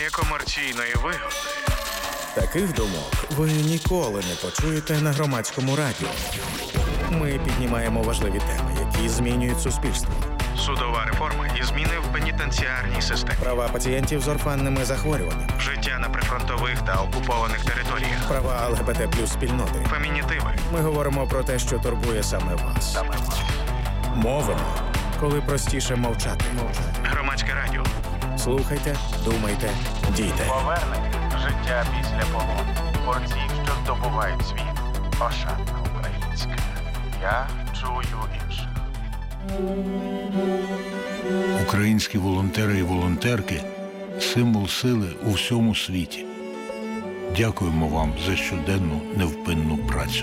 некомерційної вигоди. Таких думок ви ніколи не почуєте на Громадському радіо. Ми піднімаємо важливі теми, які змінюють суспільство. Судова реформа і зміни в пенітенціарній системі. Права пацієнтів з орфанними захворюваннями. Життя на прифронтових та окупованих територіях. Права ЛГБТ плюс спільноти. Фемінітиви. Ми говоримо про те, що турбує саме вас. Мовимо, коли простіше мовчати. Громадське радіо. Слухайте, думайте, дійте. Повернення. Життя після полону. Борців, що здобувають світ. Ошатна українська. Я чую інших. Українські волонтери і волонтерки – символ сили у всьому світі. Дякуємо вам за щоденну невпинну працю.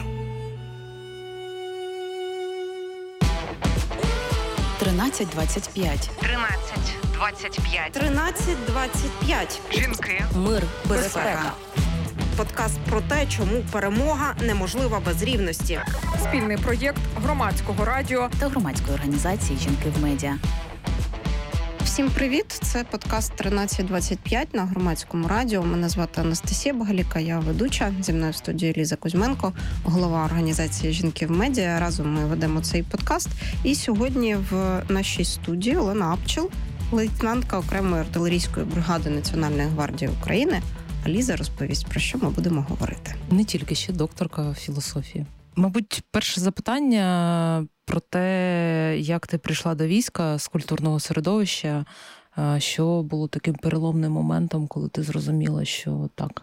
1325. 1325. 1325. Жінки. Мир, Безпека. Подкаст про те, чому перемога неможлива без рівності. Спільний проєкт Громадського радіо та громадської організації «Жінки в медіа». Всім привіт! Це подкаст 1325 на Громадському радіо. Мене звати Анастасія Багаліка, я ведуча. Зі мною в студії Ліза Кузьменко, голова організації «Жінки в медіа». Разом ми ведемо цей подкаст. І сьогодні в нашій студії Олена Апчел, лейтенантка окремої артилерійської бригади Національної гвардії України. А Ліза розповість, про що ми будемо говорити. Не тільки, ще докторка філософії. Мабуть, перше запитання про те, як ти прийшла до війська з культурного середовища, що було таким переломним моментом, коли ти зрозуміла, що так.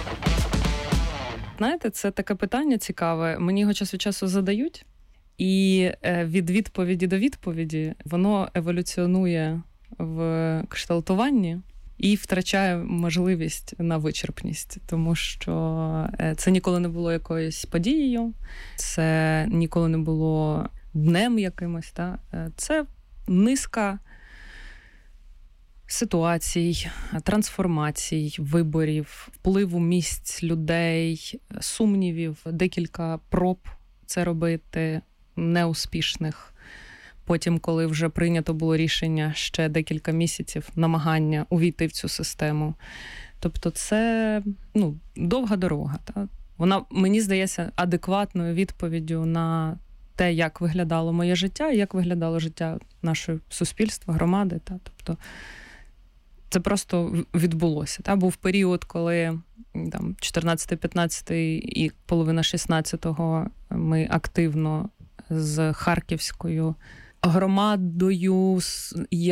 Знаєте, це таке питання цікаве. Мені його час від часу задають, і від відповіді до відповіді воно еволюціонує в кшталтуванні і втрачає можливість на вичерпність, тому що це ніколи не було якоюсь подією, це ніколи не було днем якимось. Це низка ситуацій, трансформацій, виборів, впливу місць людей, сумнівів, декілька проб це робити, неуспішних. Потім, коли вже прийнято було рішення, ще декілька місяців намагання увійти в цю систему. Тобто це довга дорога. Та? Вона, мені здається, адекватною відповіддю на те, як виглядало моє життя і як виглядало життя нашого суспільства, громади. Та? Тобто це просто відбулося. Та? Був період, коли 14-15 і половина 16-го ми активно з Харківською громадою, з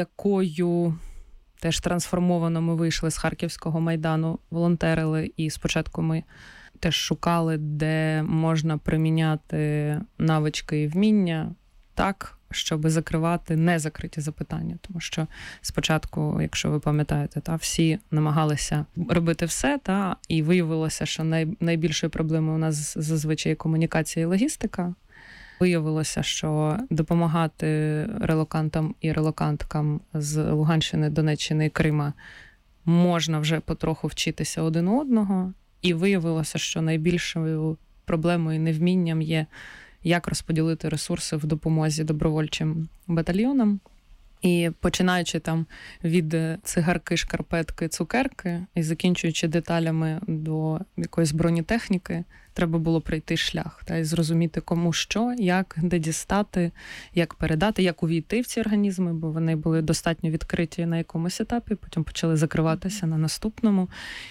якою теж трансформовано ми вийшли з Харківського Майдану, волонтерили, і спочатку ми теж шукали, де можна приміняти навички і вміння так, щоб закривати незакриті запитання. Тому що спочатку, якщо ви пам'ятаєте, всі намагалися робити все, і виявилося, що найбільшою проблемою у нас зазвичай комунікація і логістика. Виявилося, що допомагати релокантам і релоканткам з Луганщини, Донеччини і Крима можна вже потроху вчитися один у одного. І виявилося, що найбільшою проблемою і невмінням є, як розподілити ресурси в допомозі добровольчим батальйонам. І починаючи від цигарки, шкарпетки, цукерки і закінчуючи деталями до якоїсь бронетехніки, треба було пройти шлях і зрозуміти, кому що, як, де дістати, як передати, як увійти в ці організми, бо вони були достатньо відкриті на якомусь етапі, потім почали закриватися на наступному.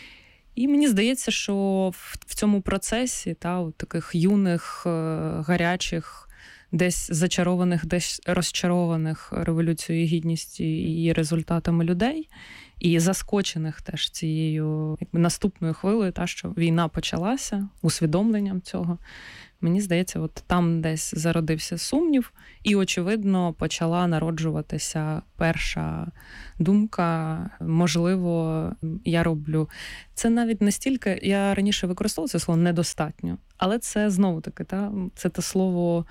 І мені здається, що в цьому процесі, у таких юних, гарячих, десь зачарованих, десь розчарованих Революцією Гідності і її результатами людей, і заскочених теж цією наступною хвилею, що війна почалася, усвідомленням цього. Мені здається, там десь зародився сумнів, і, очевидно, почала народжуватися перша думка, можливо, я роблю. Це навіть не стільки, я раніше використовувала це слово «недостатньо», але це знову-таки, це те слово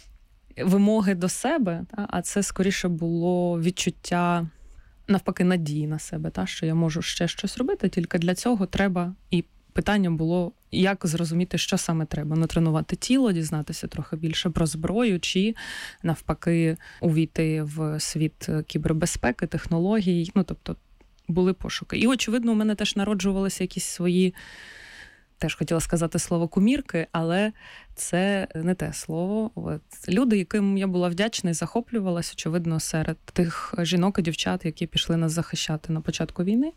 вимоги до себе, а це скоріше було відчуття, навпаки, надії на себе, що я можу ще щось робити, тільки для цього треба, і питання було, як зрозуміти, що саме треба. Натренувати тіло, дізнатися трохи більше про зброю, чи навпаки увійти в світ кібербезпеки, технологій. Тобто були пошуки. І, очевидно, у мене теж народжувалися якісь свої, теж хотіла сказати слово кумірки, але це не те слово. От. Люди, яким я була вдячна і захоплювалась, очевидно, серед тих жінок і дівчат, які пішли нас захищати на початку війни.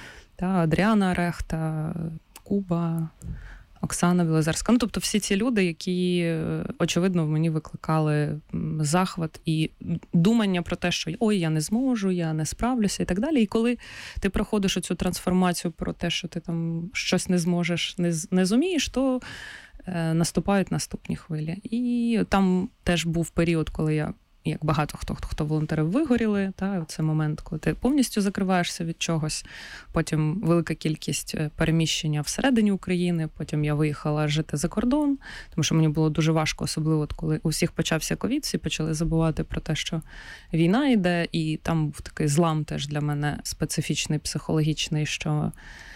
Адріана Рехта, Куба, Оксана Білозерська. Ну, тобто всі ці люди, які, очевидно, в мені викликали захват і думання про те, що ой, я не зможу, я не справлюся і так далі. І коли ти проходиш оцю трансформацію про те, що ти там щось не зможеш, не зумієш, то наступають наступні хвилі. І там теж був період, коли я, як багато хто волонтерів, вигоріли. Це момент, коли ти повністю закриваєшся від чогось. Потім велика кількість переміщення всередині України. Потім я виїхала жити за кордон, тому що мені було дуже важко, особливо коли у всіх почався ковід, всі почали забувати про те, що війна йде. І там був такий злам теж для мене специфічний, психологічний, що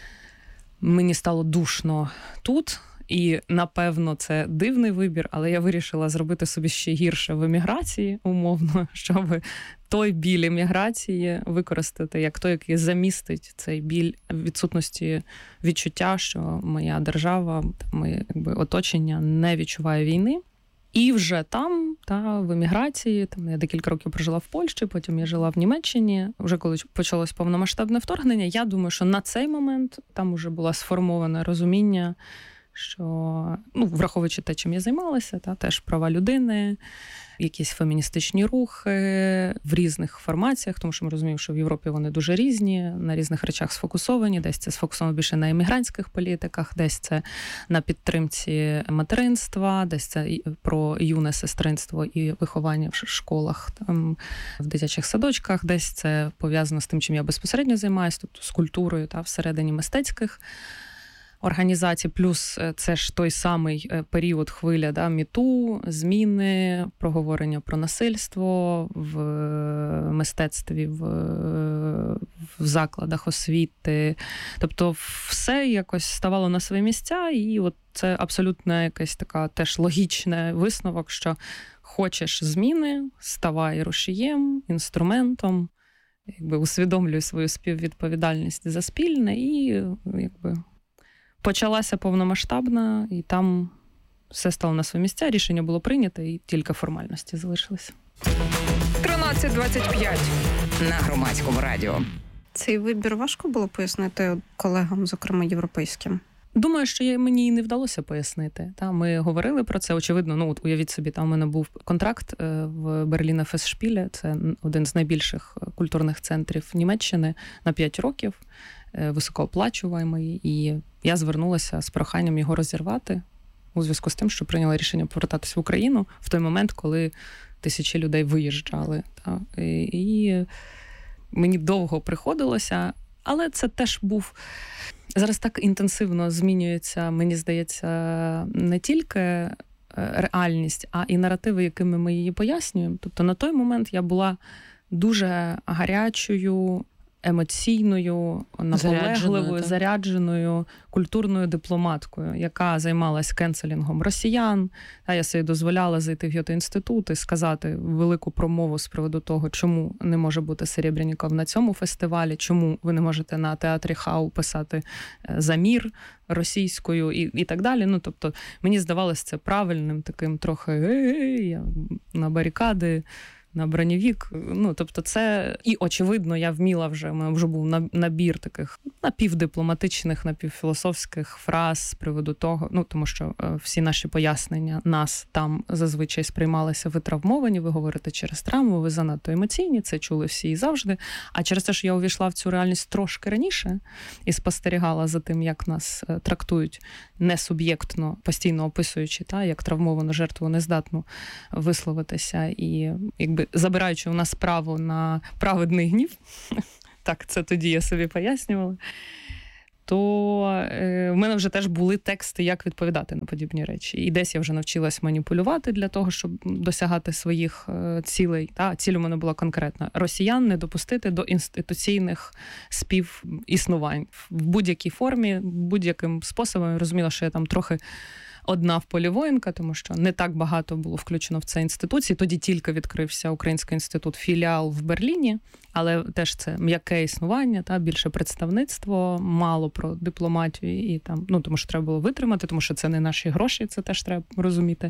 мені стало душно тут. І, напевно, це дивний вибір, але я вирішила зробити собі ще гірше в еміграції, умовно, щоб той біль еміграції використати як той, який замістить цей біль відсутності відчуття, що моя держава, моє оточення не відчуває війни. І вже там, в еміграції, я декілька років прожила в Польщі, потім я жила в Німеччині. Вже коли почалось повномасштабне вторгнення, я думаю, що на цей момент там вже було сформоване розуміння, що, враховуючи те, чим я займалася, теж права людини, якісь феміністичні рухи в різних формаціях, тому що ми розуміємо, що в Європі вони дуже різні, на різних речах сфокусовані, десь це сфокусовано більше на емігрантських політиках, десь це на підтримці материнства, десь це про юне сестринство і виховання в школах, в дитячих садочках, десь це пов'язано з тим, чим я безпосередньо займаюся, тобто з культурою всередині мистецьких організацій, плюс це ж той самий період, хвиля, міту, зміни, проговорення про насильство в мистецтві, в закладах освіти. Тобто все якось ставало на свої місця, і от це абсолютно якась така теж логічний висновок, що хочеш зміни, ставай рушієм, інструментом, усвідомлюй свою співвідповідальність за спільне і почалася повномасштабна, і там все стало на свої місця, рішення було прийнято, і тільки формальності залишилися. 13:25 на Громадському радіо. Цей вибір важко було пояснити колегам, зокрема європейським? Думаю, що мені і не вдалося пояснити. Ми говорили про це, очевидно, уявіть собі, там у мене був контракт в Берліна Фестшпіле, це один з найбільших культурних центрів Німеччини, на 5 років, високооплачуваємий, і я звернулася з проханням його розірвати у зв'язку з тим, що прийняла рішення повертатися в Україну в той момент, коли тисячі людей виїжджали. І мені довго приходилося, але це теж був... Зараз так інтенсивно змінюється, мені здається, не тільки реальність, а і наративи, якими ми її пояснюємо. Тобто на той момент я була дуже гарячою, емоційною, наполегливою, зарядженою культурною дипломаткою, яка займалась кенселінгом росіян. Я собі дозволяла зайти в Гьоте-інститут і сказати велику промову з приводу того, чому не може бути Серебряніков на цьому фестивалі, чому ви не можете на театрі Хау писати «За мір» російською і так далі. Тобто мені здавалося це правильним, таким трохи я на барикади, на бронєвік. Тобто це... І, очевидно, я вміла вже, у мене вже був набір таких напівдипломатичних, напівфілософських фраз з приводу того, тому що всі наші пояснення нас там зазвичай сприймалися: ви травмовані, ви говорите через травму, ви занадто емоційні, це чули всі і завжди. А через те, що я увійшла в цю реальність трошки раніше і спостерігала за тим, як нас трактують несуб'єктно, постійно описуючи, як травмовану жертву нездатну висловитися і забираючи у нас право на праведний гнів, так, це тоді я собі пояснювала, то в мене вже теж були тексти, як відповідати на подібні речі. І десь я вже навчилась маніпулювати для того, щоб досягати своїх цілей. Ціль у мене була конкретна. Росіян не допустити до інституційних співіснувань. В будь-якій формі, будь-яким способом. Я розуміла, що я там трохи одна в полі воїнка, тому що не так багато було включено в це інституції. Тоді тільки відкрився Український інститут, філіал в Берліні, але теж це м'яке існування, більше представництво, мало про дипломатію і там, тому що треба було витримати, тому що це не наші гроші, це теж треба розуміти.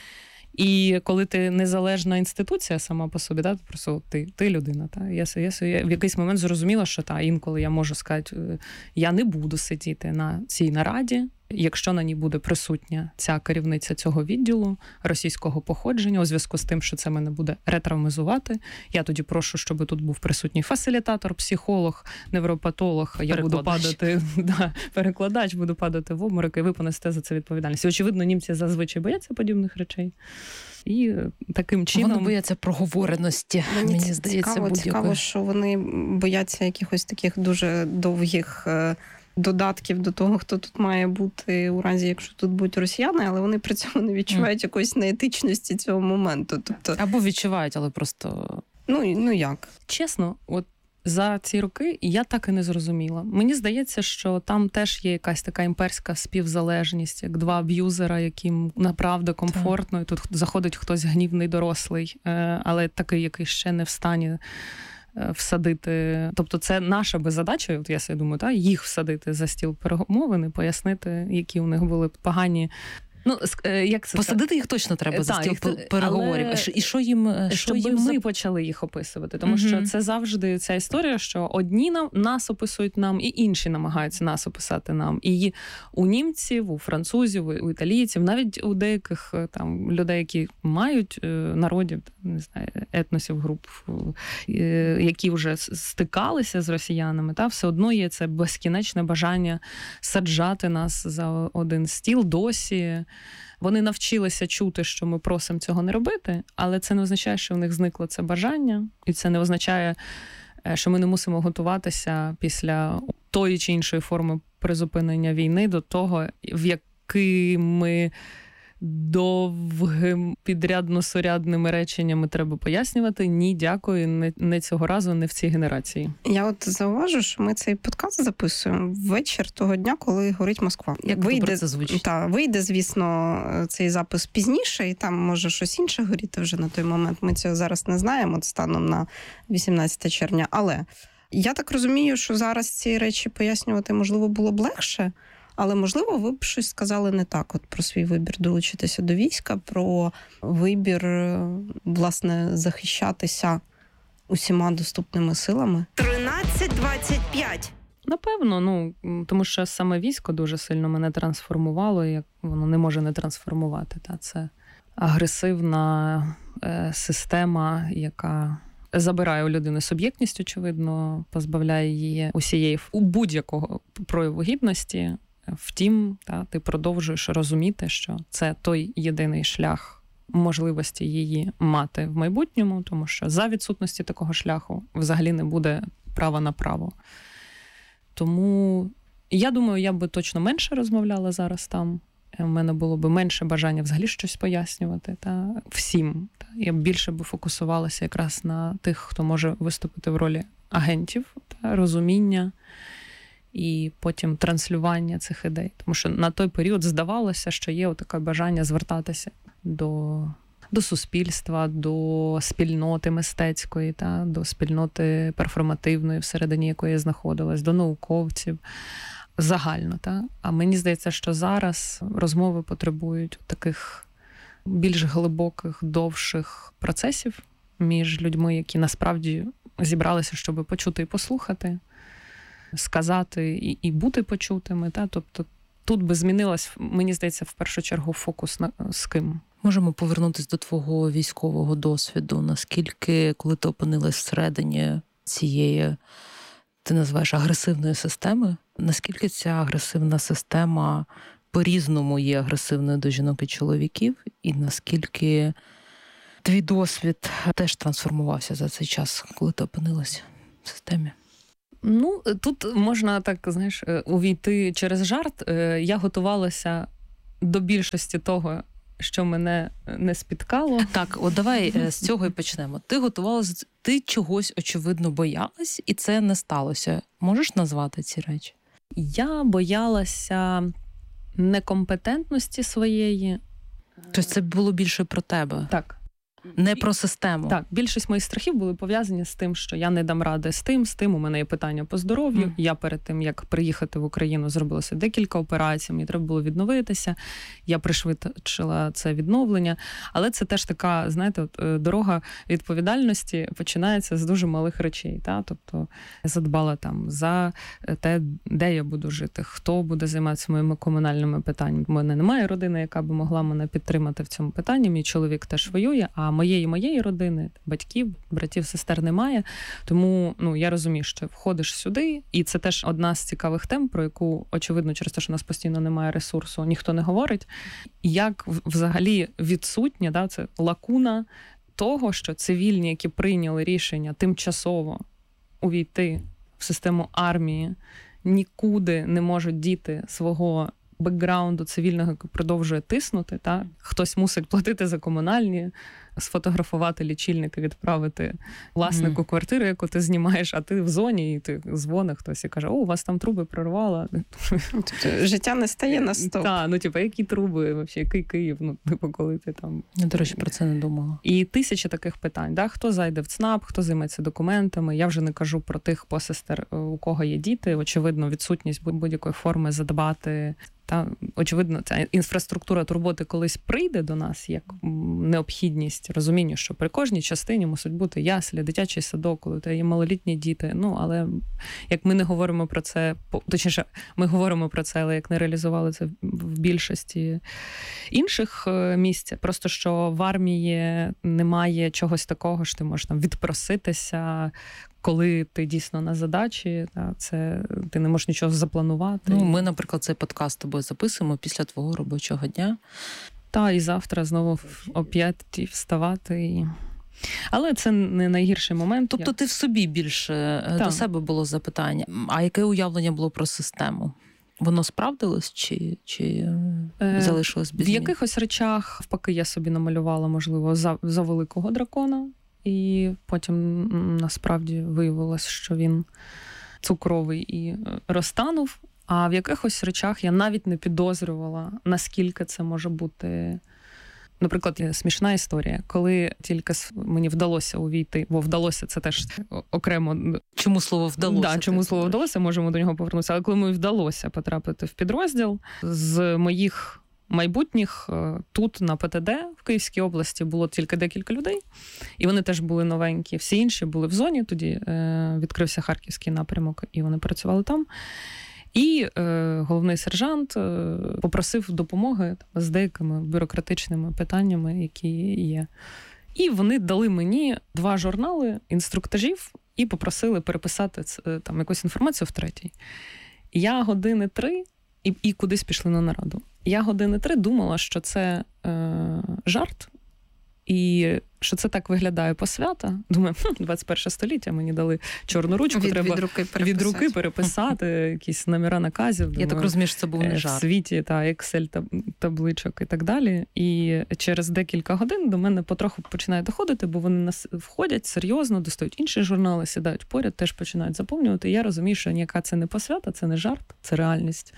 І коли ти незалежна інституція сама по собі, просто ти людина. Я в якийсь момент зрозуміла, що інколи я можу сказати, я не буду сидіти на цій нараді, якщо на ній буде присутня ця керівниця цього відділу російського походження, у зв'язку з тим, що це мене буде ретравмизувати. Я тоді прошу, щоб тут був присутній фасилітатор, психолог, невропатолог, я буду падати, перекладач, буду падати в обморок, і ви понесете за це відповідальність. І, очевидно, німці зазвичай бояться подібних речей. І таким чином... Вони бояться проговореності, мені здається, цікаво, що вони бояться якихось таких дуже довгих додатків до того, хто тут має бути у разі, якщо тут будуть росіяни, але вони при цьому не відчувають якоїсь неетичності цього моменту. Тобто... Або відчувають, але просто... Ну як? Чесно, от за ці роки я так і не зрозуміла. Мені здається, що там теж є якась така імперська співзалежність, як два аб'юзера, яким направду комфортно, і тут заходить хтось гнівний дорослий, але такий, який ще не в стані всадити. Тобто це наша би задача, от я собі думаю, їх всадити за стіл перемовин і пояснити, які у них були погані. Як це посадити їх точно треба за стіл переговорів. І що їм... Щоб ми почали їх описувати. Тому що це завжди ця історія, що одні нас описують нам, і інші намагаються нас описати нам. І у німців, у французів, у італійців, навіть у деяких там людей, які мають народів, не знаю, етносів, груп, які вже стикалися з росіянами, все одно є це безкінечне бажання саджати нас за один стіл досі. Вони навчилися чути, що ми просимо цього не робити, але це не означає, що в них зникло це бажання, і це не означає, що ми не мусимо готуватися після тої чи іншої форми призупинення війни до того, в який ми довгим підрядно-сурядними реченнями треба пояснювати. Ні, дякую, не цього разу, не в цій генерації. Я от зауважу, що ми цей подкаст записуємо ввечір того дня, коли горить Москва. Як добре це звучить. Вийде, звісно, цей запис пізніше, і там може щось інше горіти вже на той момент. Ми цього зараз не знаємо, от станом на 18 червня. Але я так розумію, що зараз ці речі пояснювати, можливо, було б легше, але, можливо, ви б щось сказали не так от про свій вибір долучитися до війська, про вибір, власне, захищатися усіма доступними силами. 13:25. Напевно, тому що саме військо дуже сильно мене трансформувало, як воно не може не трансформувати. Це агресивна система, яка забирає у людини суб'єктність, очевидно, позбавляє її усієї будь-якого прояву гідності. Втім, ти продовжуєш розуміти, що це той єдиний шлях можливості її мати в майбутньому, тому що за відсутності такого шляху взагалі не буде права на право. Тому я думаю, я би точно менше розмовляла зараз там. У мене було б менше бажання взагалі щось пояснювати всім. Я б більше би фокусувалася якраз на тих, хто може виступити в ролі агентів, розуміння і потім транслювання цих ідей. Тому що на той період здавалося, що є таке бажання звертатися до суспільства, до спільноти мистецької, до спільноти перформативної, всередині якої я знаходилась, до науковців. Загально, А мені здається, що зараз розмови потребують таких більш глибоких, довших процесів між людьми, які насправді зібралися, щоб почути і послухати, сказати і бути почутими. Тобто тут би змінилась, мені здається, в першу чергу фокус з ким. Можемо повернутися до твого військового досвіду. Наскільки, коли ти опинилась всередині цієї, ти називаєш агресивної системи, наскільки ця агресивна система по-різному є агресивною до жінок і чоловіків, і наскільки твій досвід теж трансформувався за цей час, коли ти опинилась в системі? Тут можна так, увійти через жарт. Я готувалася до більшості того, що мене не спіткало. Так, от давай з цього і почнемо. Ти готувалася, ти чогось, очевидно, боялась, і це не сталося. Можеш назвати ці речі? Я боялася некомпетентності своєї. Тобто це було більше про тебе? Так. Не про систему? Так, більшість моїх страхів були пов'язані з тим, що я не дам ради з тим, у мене є питання по здоров'ю. Я перед тим, як приїхати в Україну, зробилося декілька операцій, мені треба було відновитися, я пришвидшила це відновлення. Але це теж така, знаєте, дорога відповідальності починається з дуже малих речей. Тобто я задбала там за те, де я буду жити, хто буде займатися моїми комунальними питаннями. У мене немає родини, яка би могла мене підтримати в цьому питанні. Мій чоловік теж воює, а моєї родини, батьків, братів, сестер немає. Тому я розумію, що входиш сюди, і це теж одна з цікавих тем, про яку, очевидно, через те, що у нас постійно немає ресурсу, ніхто не говорить. Як взагалі відсутня, це лакуна того, що цивільні, які прийняли рішення тимчасово увійти в систему армії, нікуди не можуть діти свого бекграунду цивільного, який продовжує тиснути. Хтось мусить платити за комунальні, сфотографувати лічильник і відправити власнику квартири, яку ти знімаєш, а ти в зоні, і ти дзвониш хтось і каже, у вас там труби прорвало. Життя не стає на стоп. Так, які труби, взагалі, який Київ, коли ти там... Я, до речі, про це не думала. І тисячі таких питань. Хто зайде в ЦНАП, хто займеться документами. Я вже не кажу про тих посестер, у кого є діти. Очевидно, відсутність будь-якої форми задбати. Очевидно, ця інфраструктура турботи колись прийде до нас як необхідність, розуміння, що при кожній частині мусить бути яслі, дитячий садок, коли у тебе є малолітні діти. Але як ми не говоримо про це, точніше, ми говоримо про це, але як не реалізували це в більшості інших місць, просто що в армії немає чогось такого, що ти можеш там відпроситися, коли ти дійсно на задачі, це ти не можеш нічого запланувати. Ми, наприклад, цей подкаст з тобою записуємо після твого робочого дня. І завтра знову о 5 вставати. Але це не найгірший момент. Тобто ти в собі більше, до себе було запитання. А яке уявлення було про систему? Воно справдилось чи залишилось без В якихось речах, навпаки, я собі намалювала, можливо, за великого дракона. І потім насправді виявилось, що він цукровий і розтанув. А в якихось речах я навіть не підозрювала, наскільки це може бути. Наприклад, смішна історія. Коли тільки мені вдалося увійти, бо вдалося, це теж окремо. Чому слово вдалося? Чому слово вдалося, можемо до нього повернутися. Але коли мені вдалося потрапити в підрозділ, з моїх майбутніх тут, на ПТД, в Київській області, було тільки декілька людей, і вони теж були новенькі. Всі інші були в зоні, тоді відкрився Харківський напрямок, і вони працювали там. І головний сержант попросив допомоги з деякими бюрократичними питаннями, які є. І вони дали мені 2 журнали інструктажів і попросили переписати там якусь інформацію в 3-й. Я 3 години і кудись пішли на нараду. Я 3 години думала, що це жарт, і що це так виглядає посвята. Думаю, 21 століття, мені дали чорну ручку, треба від руки переписати, якісь номера наказів. Я так розумію, що це був не жарт. В світі, Excel-табличок і так далі. І через декілька годин до мене потроху починає доходити, бо вони входять серйозно, достають інші журнали, сідають поряд, теж починають заповнювати. І я розумію, що ніяка це не посвята, це не жарт, це реальність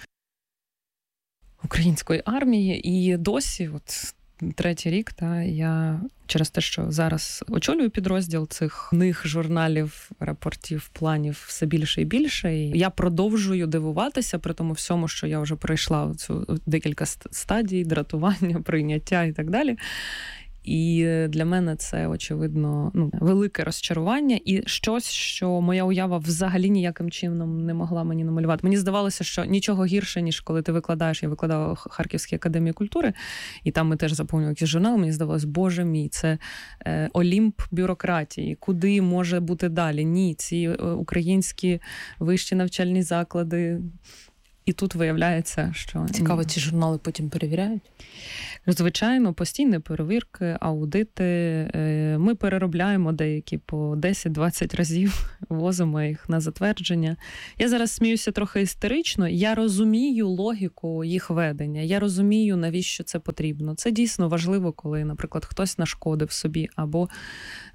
української армії. І досі, 3-й рік, я через те, що зараз очолюю підрозділ, цих книг, журналів, рапортів, планів все більше і більше. І я продовжую дивуватися при тому всьому, що я вже пройшла цю декілька стадій, дратування, прийняття і так далі. І для мене це, очевидно, велике розчарування і щось, що моя уява взагалі ніяким чином не могла мені намалювати. Мені здавалося, що нічого гірше, ніж коли ти викладаєш. Я викладала в Харківській академії культури, і там ми теж заповнювали якийсь журнал. Мені здавалося, боже мій, це олімп бюрократії. Куди може бути далі? Ні, ці українські вищі навчальні заклади. І тут виявляється, що... Цікаво, ці журнали потім перевіряють? Звичайно, постійні перевірки, аудити. Ми переробляємо деякі по 10-20 разів, возимо їх на затвердження. Я зараз сміюся трохи істерично. Я розумію логіку їх ведення. Я розумію, навіщо це потрібно. Це дійсно важливо, коли, наприклад, хтось нашкодив собі, або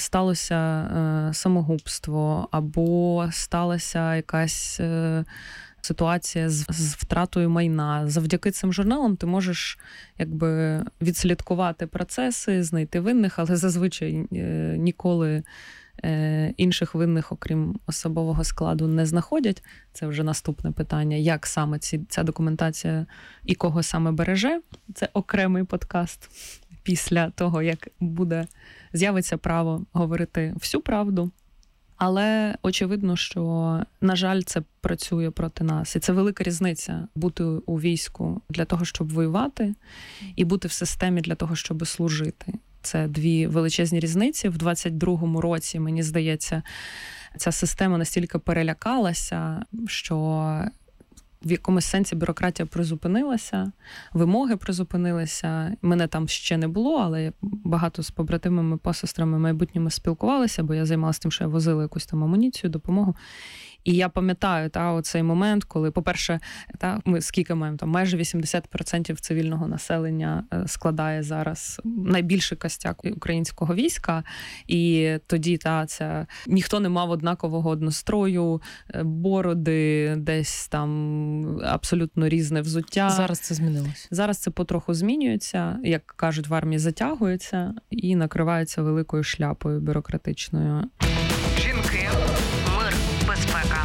сталося самогубство, або сталася якась ситуація з втратою майна. Завдяки цим журналам ти можеш якби відслідкувати процеси, знайти винних, але зазвичай ніколи інших винних, окрім особового складу, не знаходять. Це вже наступне питання, як саме ця документація і кого саме береже. Це окремий подкаст після того, як з'явиться право говорити всю правду. Але очевидно, що, на жаль, це працює проти нас. І це велика різниця бути у війську для того, щоб воювати, і бути в системі для того, щоб служити. Це дві величезні різниці. В 22-му році, мені здається, ця система настільки перелякалася, що в якомусь сенсі бюрократія призупинилася, вимоги призупинилися. Мене там ще не було, але я багато з побратимами, посестрами майбутніми спілкувалася, бо я займалася тим, що я возила якусь там амуніцію, допомогу. І я пам'ятаю оцей момент, коли, по-перше, ми скільки маємо, там майже 80% цивільного населення складає зараз найбільший костяк українського війська, і тоді ніхто не мав однакового однострою, бороди, десь там абсолютно різне взуття. Зараз це змінилось. Зараз це потроху змінюється, як кажуть, в армії затягується і накривається великою шляпою бюрократичною. Жінки, мир, безпека.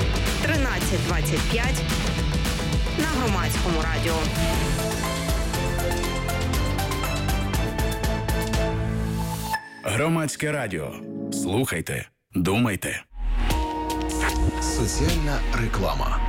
13:25 на Громадському радіо. Громадське радіо. Слухайте, думайте. Соціальна реклама.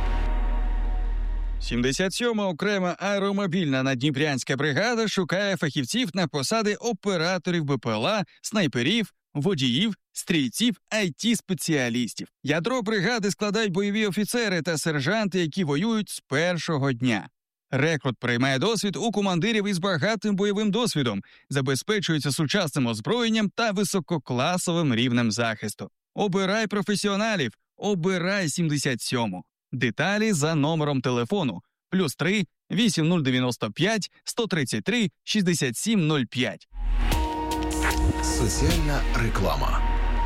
77-ма окрема аеромобільна наддніпрянська бригада шукає фахівців на посади операторів БПЛА, снайперів, водіїв, стрільців, IT-спеціалістів. Ядро бригади складають бойові офіцери та сержанти, які воюють з першого дня. Рекрут приймає досвід у командирів із багатим бойовим досвідом, забезпечується сучасним озброєнням та висококласовим рівнем захисту. Обирай професіоналів, обирай 77-му. Деталі за номером телефону +3 8095 133 6705. Соціальна реклама.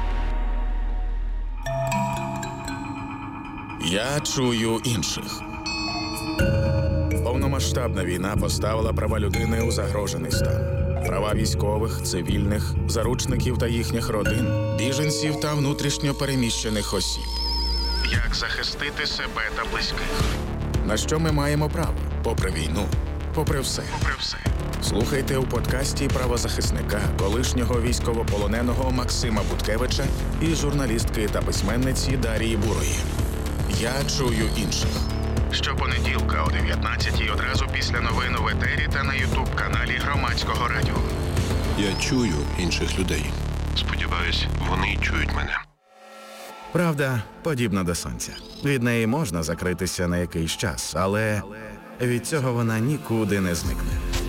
Я чую інших. Повномасштабна війна поставила права людини у загрожений стан. Права військових, цивільних, заручників та їхніх родин, біженців та внутрішньо переміщених осіб. Як захистити себе та близьких? На що ми маємо право? Попри війну, попри все. Слухайте у подкасті правозахисника, колишнього військовополоненого Максима Буткевича і журналістки та письменниці Дарії Бурої. Я чую інших. Щопонеділка о 19-й одразу після новин в етері та на ютуб-каналі Громадського радіо. Я чую інших людей. Сподіваюсь, вони чують мене. Правда подібна до сонця. Від неї можна закритися на якийсь час, але від цього вона нікуди не зникне.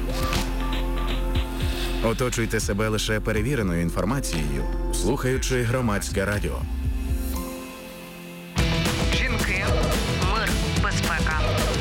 Оточуйте себе лише перевіреною інформацією, слухаючи Громадське радіо. Жінки, мир, безпека.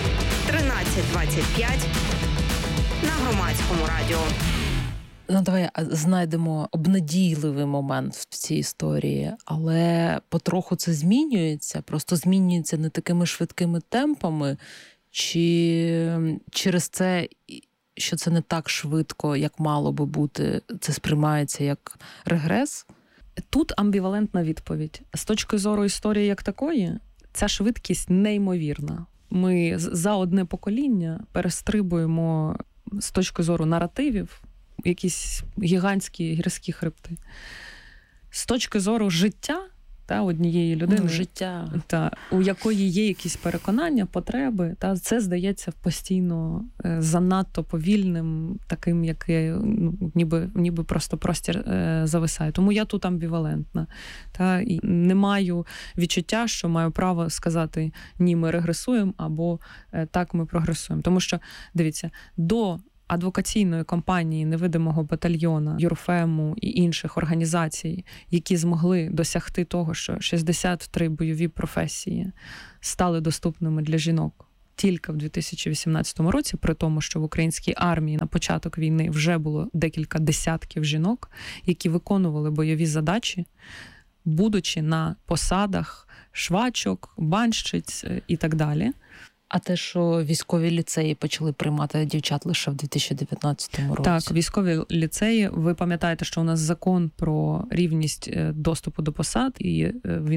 13:25 на Громадському радіо. Давай знайдемо обнадійливий момент в цій історії, але потроху це змінюється, просто змінюється не такими швидкими темпами, чи через це, що це не так швидко, як мало би бути, це сприймається як регрес? Тут амбівалентна відповідь. З точки зору історії як такої, ця швидкість неймовірна. Ми за одне покоління перестрибуємо з точки зору наративів якісь гігантські гірські хребти. З точки зору життя однієї людини, життя, у якої є якісь переконання, потреби, це здається постійно занадто повільним, таким, яке ніби просто простір зависає. Тому я тут амбівалентна. І не маю відчуття, що маю право сказати «ні, ми регресуємо» або «так, ми прогресуємо». Тому що, дивіться, до адвокаційної кампанії невидимого батальйона, Юрфему і інших організацій, які змогли досягти того, що 63 бойові професії стали доступними для жінок тільки в 2018 році, при тому, що в українській армії на початок війни вже було декілька десятків жінок, які виконували бойові задачі будучи на посадах швачок, банщиць і так далі. А те, що військові ліцеї почали приймати дівчат лише в 2019 році. Так, військові ліцеї. Ви пам'ятаєте, що у нас закон про рівність доступу до посад, і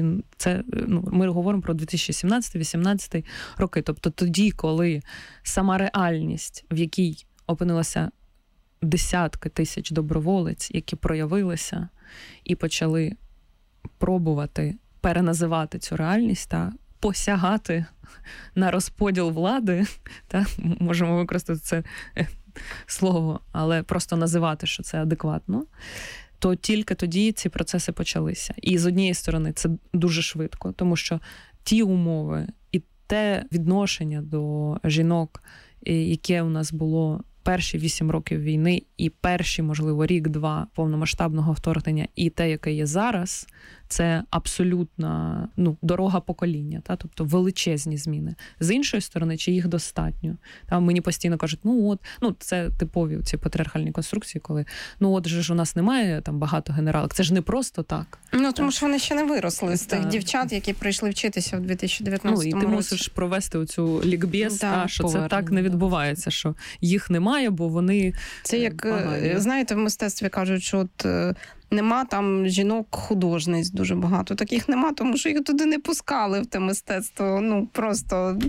ми говоримо про 2017-18 роки. Тобто тоді, коли сама реальність, в якій опинилося десятки тисяч доброволець, які проявилися і почали пробувати переназивати цю реальність та посягати на розподіл влади, та можемо використати це слово, але просто називати, що це адекватно, то тільки тоді ці процеси почалися. І з однієї сторони це дуже швидко, тому що ті умови і те відношення до жінок, яке у нас було перші 8 років війни і перші, можливо, рік-два повномасштабного вторгнення, і те, яке є зараз, це абсолютна дорога покоління, та? Тобто величезні зміни. З іншої сторони, чи їх достатньо? Там мені постійно кажуть, це типові ці патріархальні конструкції, коли, же ж у нас немає там багато генералок, це ж не просто так. Тому що вони ще не виросли з тих дівчат, які прийшли вчитися в 2019 році. І ти мусиш провести оцю лікбез, що це так не відбувається, що їх немає, бо вони це як, знаєте, в мистецтві кажуть, що нема там жінок-художниць дуже багато. Таких нема, тому що їх туди не пускали в те мистецтво. Просто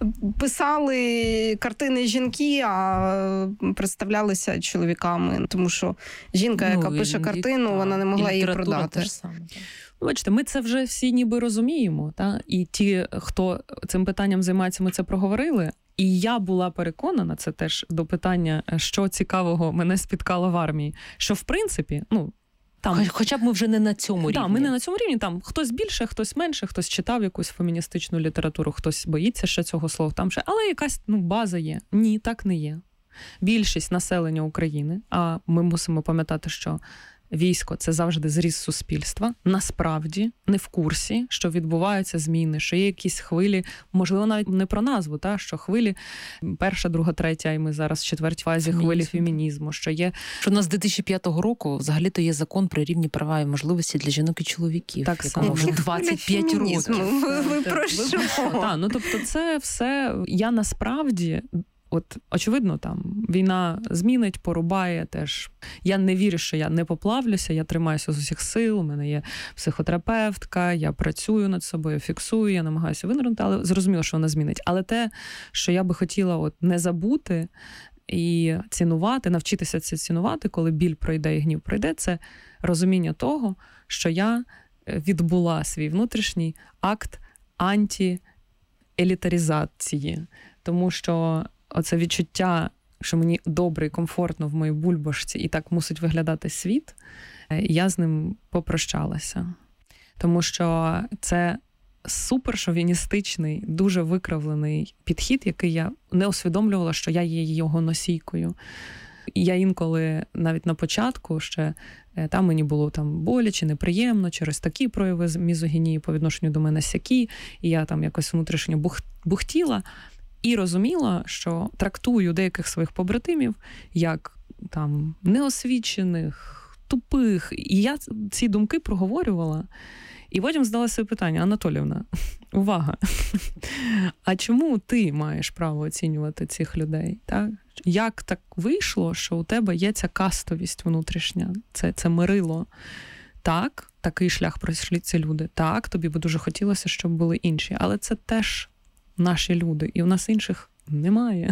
писали картини жінки, а представлялися чоловіками. Тому що жінка, яка пише картину, вона не могла її продати. Бачите, ми це вже всі ніби розуміємо. Та? І ті, хто цим питанням займається, ми це проговорили. І я була переконана, це теж до питання, що цікавого мене спіткало в армії, що в принципі, хоча б ми вже не на цьому рівні. Так, ми не на цьому рівні. Там хтось більше, хтось менше, хтось читав якусь феміністичну літературу, хтось боїться ще цього слова там ще. Але якась база є. Ні, так не є. Більшість населення України, а ми мусимо пам'ятати, що військо – це завжди зріз суспільства, насправді не в курсі, що відбуваються зміни, що є якісь хвилі, можливо, навіть не про назву, що хвилі перша, друга, третя, і ми зараз в четвертій фазі хвилі фемінізму, що у нас з 2005 року взагалі-то є закон про рівні права і можливості для жінок і чоловіків. Так само. Вже 25 років. Ви про що? Тобто це все, я насправді... очевидно, там війна змінить, порубає теж. Я не вірю, що я не поплавлюся, я тримаюся з усіх сил, у мене є психотерапевтка, я працюю над собою, фіксую, я намагаюся винирнути, але зрозуміло, що вона змінить. Але те, що я би хотіла не забути і цінувати, навчитися це цінувати, коли біль пройде і гнів пройде, це розуміння того, що я відбула свій внутрішній акт антиелітаризації. Тому що оце відчуття, що мені добре і комфортно в моїй бульбашці і так мусить виглядати світ, я з ним попрощалася. Тому що це супершовіністичний, дуже викривлений підхід, який я не усвідомлювала, що я є його носійкою. І я інколи, навіть на початку, ще там мені було боляче, неприємно, через такі прояви мізогінії по відношенню до мене сякі, і я там якось внутрішньо бухтіла, і розуміла, що трактую деяких своїх побратимів як неосвічених, тупих. І я ці думки проговорювала. І потім задала собі питання: Анатоліївна, увага, а чому ти маєш право оцінювати цих людей? Так? Як так вийшло, що у тебе є ця кастовість внутрішня, це мирило? Так, такий шлях пройшли ці люди. Так, тобі би дуже хотілося, щоб були інші. Але це теж наші люди, і у нас інших немає.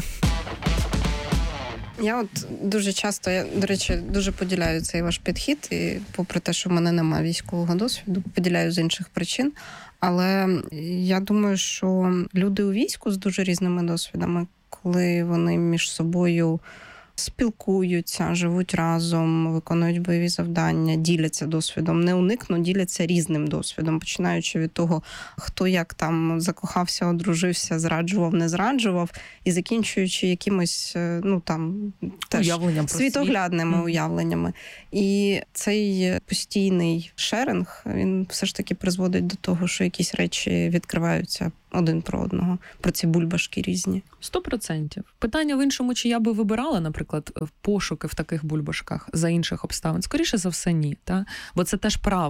Я дуже часто, до речі, дуже поділяю цей ваш підхід, і попри те, що в мене немає військового досвіду, поділяю з інших причин. Але я думаю, що люди у війську з дуже різними досвідами, коли вони між собою спілкуються, живуть разом, виконують бойові завдання, діляться досвідом, не уникну, діляться різним досвідом, починаючи від того, хто як там закохався, одружився, зраджував, не зраджував, і закінчуючи якимось, теж світоглядними уявленнями. І цей постійний шеринг, він все ж таки призводить до того, що якісь речі відкриваються один про одного, про ці бульбашки різні. 100%. Питання в іншому, чи я би вибирала, наприклад, пошуки в таких бульбашках за інших обставин. Скоріше за все, ні. Та? Бо це теж право.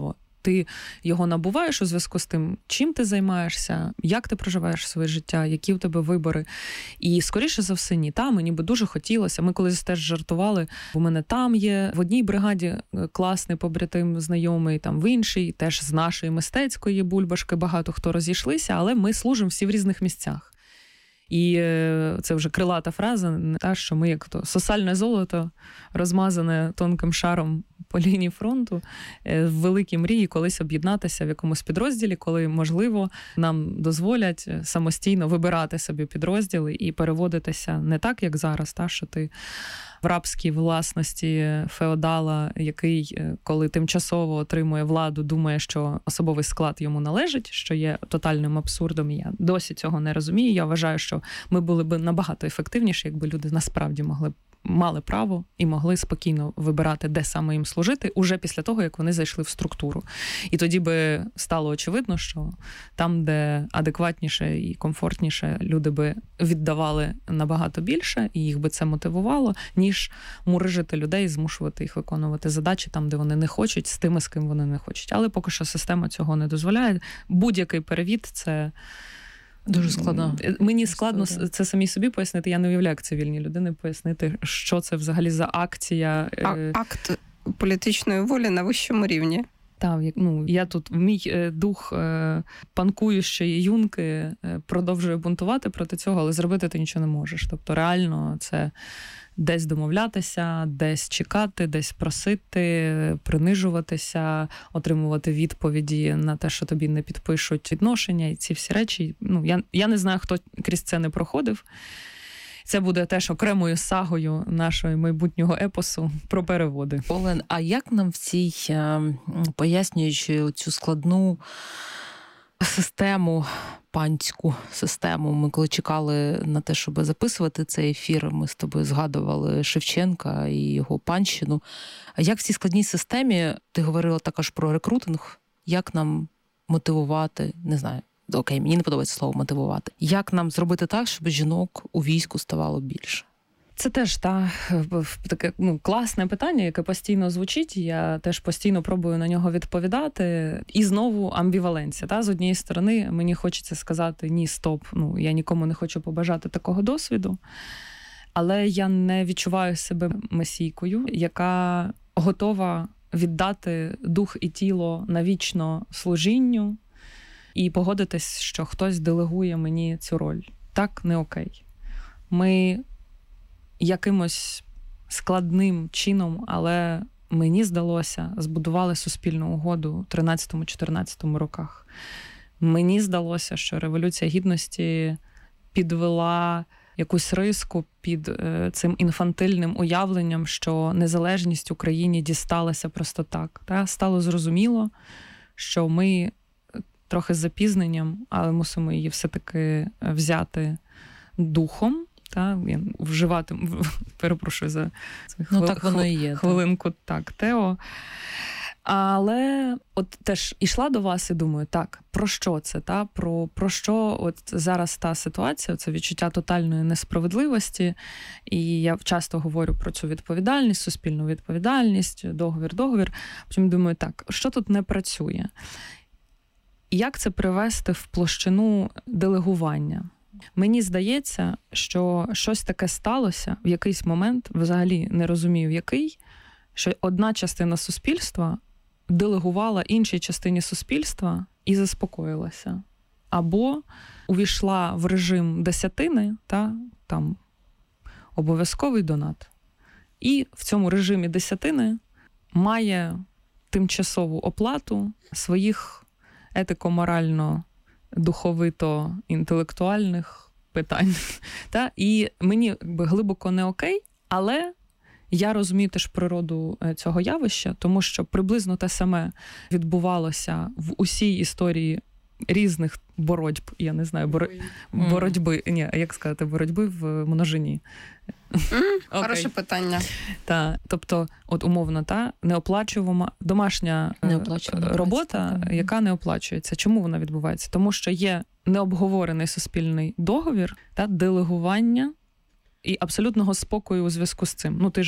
Ти його набуваєш у зв'язку з тим, чим ти займаєшся, як ти проживаєш своє життя, які у тебе вибори. І, скоріше за все, ні. Мені би дуже хотілося. Ми колись теж жартували, у мене там є в одній бригаді класний побратим знайомий, там в іншій, теж з нашої мистецької бульбашки багато хто розійшлися, але ми служимо всі в різних місцях. І це вже крилата фраза, та, що ми як то сосальне золото, розмазане тонким шаром по лінії фронту, в великій мрії колись об'єднатися в якомусь підрозділі, коли, можливо, нам дозволять самостійно вибирати собі підрозділи і переводитися не так, як зараз, та, що ти в рабській власності феодала, який, коли тимчасово отримує владу, думає, що особовий склад йому належить, що є тотальним абсурдом. Я досі цього не розумію. Я вважаю, що ми були б набагато ефективніші, якби люди насправді мали право і могли спокійно вибирати, де саме їм служити, уже після того, як вони зайшли в структуру. І тоді би стало очевидно, що там, де адекватніше і комфортніше, люди би віддавали набагато більше, і їх би це мотивувало, ніж мурижити людей і змушувати їх виконувати задачі там, де вони не хочуть, з тими, з ким вони не хочуть. Але поки що система цього не дозволяє. Будь-який перевід – це... Дуже складно. Мені складно це самі собі пояснити. Я не уявляю, як цивільні людини пояснити, що це взагалі за акція. Акт політичної волі на вищому рівні. Так, я тут, мій дух панкуючої юнки продовжує бунтувати проти цього, але зробити ти нічого не можеш. Тобто реально це десь домовлятися, десь чекати, десь просити, принижуватися, отримувати відповіді на те, що тобі не підпишуть відношення, і ці всі речі. Я не знаю, хто крізь це не проходив. Це буде теж окремою сагою нашого майбутнього епосу про переводи. Олен, а як нам в цій, пояснюючи цю складну систему, панську систему, ми коли чекали на те, щоб записувати цей ефір, ми з тобою згадували Шевченка і його панщину. А як в цій складній системі, ти говорила також про рекрутинг, як нам мотивувати, не знаю, окей, мені не подобається слово мотивувати. Як нам зробити так, щоб жінок у війську ставало більше? Це теж таке класне питання, яке постійно звучить. Я теж постійно пробую на нього відповідати. І знову амбіваленція. З однієї сторони, мені хочеться сказати ні, стоп, я нікому не хочу побажати такого досвіду. Але я не відчуваю себе месійкою, яка готова віддати дух і тіло навічно служінню і погодитись, що хтось делегує мені цю роль. Так не окей. Ми якимось складним чином, але мені здалося, збудували суспільну угоду в 13-14 роках. Мені здалося, що Революція Гідності підвела якусь риску під цим інфантильним уявленням, що незалежність Україні дісталася просто так. Стало зрозуміло, що ми трохи з запізненням, але мусимо її все-таки взяти духом, вживати, перепрошую за так воно і є, хвилинку, так, Тео. Але от теж ішла до вас і думаю, так, про що це? Про що от зараз та ситуація, це відчуття тотальної несправедливості. І я часто говорю про цю відповідальність, суспільну відповідальність, договір. Потім думаю, так, що тут не працює? Як це привести в площину делегування? Мені здається, що щось таке сталося в якийсь момент, взагалі не розумію, який, що одна частина суспільства делегувала іншій частині суспільства і заспокоїлася. Або увійшла в режим десятини, там обов'язковий донат. І в цьому режимі десятини має тимчасову оплату своїх етико-морально-духовито-інтелектуальних питань. І мені глибоко не окей, але я розумію теж природу цього явища, тому що приблизно те саме відбувалося в усій історії різних боротьб, я не знаю, боротьби, як сказати, боротьби в множині. Хороше питання. Тобто, от умовно, неоплачувана домашня робота, яка не оплачується. Чому вона відбувається? Тому що є необговорений суспільний договір, делегування і абсолютного спокою у зв'язку з цим. Ти ж